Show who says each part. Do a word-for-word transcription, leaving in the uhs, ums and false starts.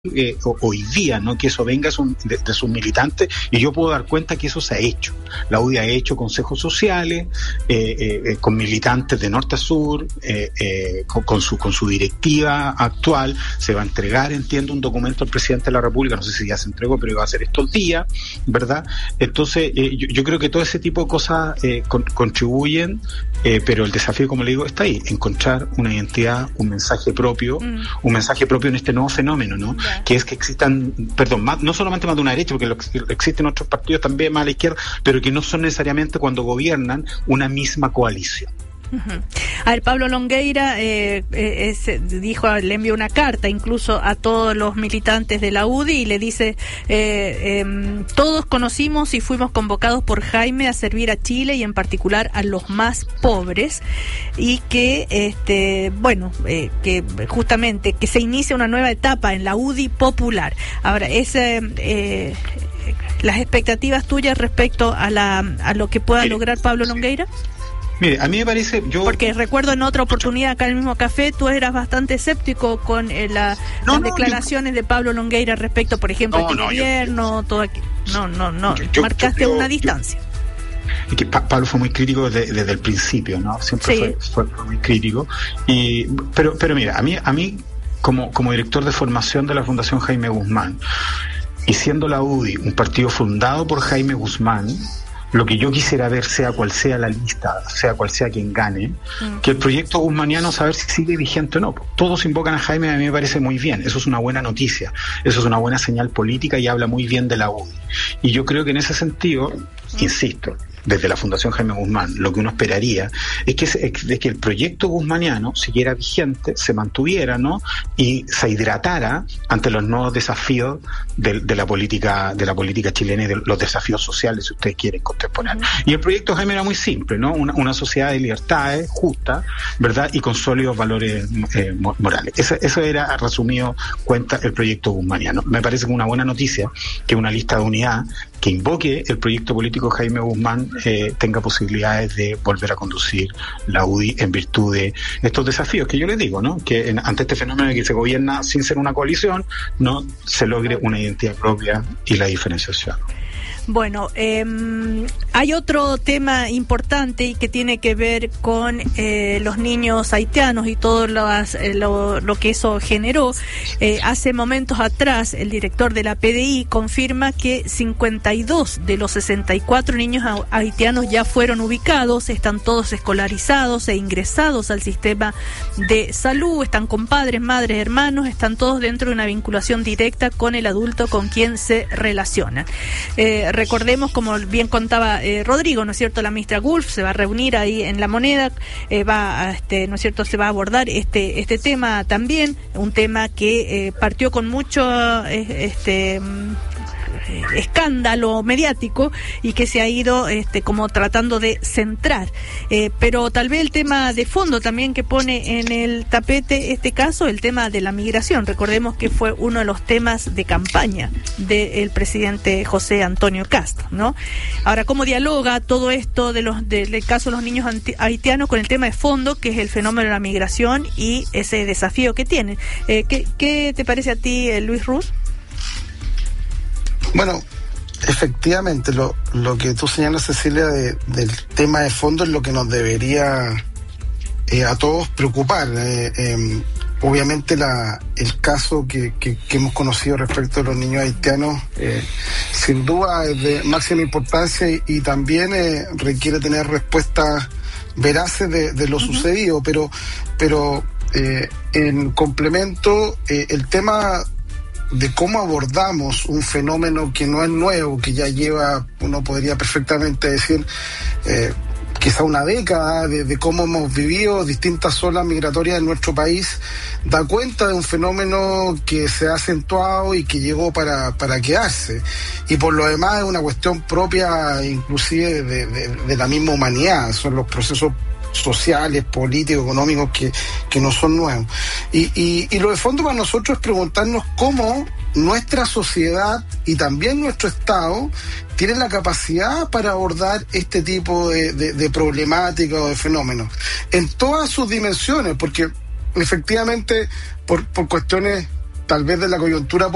Speaker 1: eh, hoy día, ¿no? Que eso venga de, de sus militantes, y yo puedo dar cuenta que eso se ha hecho. La U D I ha hecho consejos sociales, eh, eh, con militantes de norte a sur, eh, eh, con, con, su, con su directiva actual. Se va a entregar, entiendo, un documento al presidente de la República, no sé si ya se entregó, pero va a ser estos días, ¿verdad? Entonces, eh, yo, yo creo que todo ese tipo de cosas eh, con, contribuyen, eh, pero el desafío, como le digo, está ahí, encontrar una identidad, un mensaje propio, mm. un mensaje propio en este nuevo fenómeno, ¿no? Yeah. Que es que existan, perdón, más, no solamente más de una derecha, porque lo, existen otros partidos también más a la izquierda, pero que no son necesariamente, cuando gobiernan, una misma coalición.
Speaker 2: Uh-huh. A ver, Pablo Longueira eh, eh, es, dijo, le envió una carta incluso a todos los militantes de la U D I y le dice, eh, eh, todos conocimos y fuimos convocados por Jaime a servir a Chile y en particular a los más pobres, y que, este, bueno, eh, que justamente que se inicia una nueva etapa en la U D I popular. Ahora, ese... Eh, las expectativas tuyas respecto a la a lo que pueda lograr Pablo Longueira.
Speaker 1: Mire, a mí me parece, yo...
Speaker 2: Porque recuerdo en otra oportunidad acá en el mismo café, tú eras bastante escéptico con eh, la, no, las no, declaraciones yo... de Pablo Longueira respecto, por ejemplo, no, al no, gobierno, yo... todo aquí. No, no, no, yo, yo, marcaste yo, yo, una distancia.
Speaker 1: Y que pa- Pablo fue muy crítico desde, desde el principio, ¿no? Siempre sí. fue, fue, fue muy crítico. Y, pero, pero mira, a mí, a mí como, como director de formación de la Fundación Jaime Guzmán, y siendo la U D I un partido fundado por Jaime Guzmán, lo que yo quisiera ver, sea cual sea la lista, sea cual sea quien gane, mm. que el proyecto guzmaniano, saber si sigue vigente o no. Todos invocan a Jaime, a mí me parece muy bien. Eso es una buena noticia, eso es una buena señal política y habla muy bien de la U D I. Y yo creo que en ese sentido, mm. insisto, desde la Fundación Jaime Guzmán, lo que uno esperaría es que, es que el proyecto guzmaniano siguiera vigente, se mantuviera, ¿no? Y se hidratara ante los nuevos desafíos de, de la política de la política chilena y de los desafíos sociales, si ustedes quieren, contemporáneos. Uh-huh. Y el proyecto Jaime era muy simple, ¿no? Una, una sociedad de libertades justa, ¿verdad? Y con sólidos valores eh, morales. Eso, eso era, resumido cuenta, el proyecto guzmaniano. Me parece que una buena noticia que una lista de unidad que invoque el proyecto político Jaime Guzmán eh, tenga posibilidades de volver a conducir la U D I en virtud de estos desafíos que yo les digo, ¿no? Que en, ante este fenómeno de que se gobierna sin ser una coalición, no se logre una identidad propia y la diferenciación.
Speaker 2: Bueno, eh, hay otro tema importante y que tiene que ver con eh, los niños haitianos y todo las, eh, lo, lo que eso generó. Eh, hace momentos atrás, el director de la P D I confirma que cincuenta y dos de los sesenta y cuatro niños haitianos ya fueron ubicados, están todos escolarizados e ingresados al sistema de salud, están con padres, madres, hermanos, están todos dentro de una vinculación directa con el adulto con quien se relacionan. Eh, Recordemos, como bien contaba eh, Rodrigo, ¿no es cierto?, la ministra Gulf se va a reunir ahí en La Moneda, eh, va a, este, ¿no es cierto?, se va a abordar este este tema también, un tema que eh, partió con mucho eh, este escándalo mediático y que se ha ido este como tratando de centrar, eh, pero tal vez el tema de fondo también que pone en el tapete este caso, el tema de la migración. Recordemos que fue uno de los temas de campaña del presidente José Antonio Kast, ¿no? Ahora, ¿cómo dialoga todo esto de los de, del caso de los niños haitianos con el tema de fondo, que es el fenómeno de la migración y ese desafío que tienen? Eh, ¿qué, ¿Qué te parece a ti, eh, Luis Ruz?
Speaker 3: Bueno, efectivamente, lo, lo que tú señalas, Cecilia, de, del tema de fondo es lo que nos debería eh, a todos preocupar. Eh, eh, obviamente la, el caso que, que, que hemos conocido respecto a los niños haitianos eh, sin duda es de máxima importancia y, y también eh, requiere tener respuestas veraces de, de lo uh-huh. sucedido, pero, pero eh, en complemento, eh, el tema de cómo abordamos un fenómeno que no es nuevo, que ya lleva, uno podría perfectamente decir, eh, quizá una década de, de cómo hemos vivido distintas olas migratorias en nuestro país, da cuenta de un fenómeno que se ha acentuado y que llegó para, para quedarse. Y por lo demás es una cuestión propia inclusive de, de, de la misma humanidad, son los procesos sociales, políticos, económicos que, que no son nuevos. Y, y, y lo de fondo para nosotros es preguntarnos cómo nuestra sociedad y también nuestro Estado tienen la capacidad para abordar este tipo de, de, de problemáticas o de fenómenos en todas sus dimensiones, porque efectivamente por, por cuestiones tal vez de la coyuntura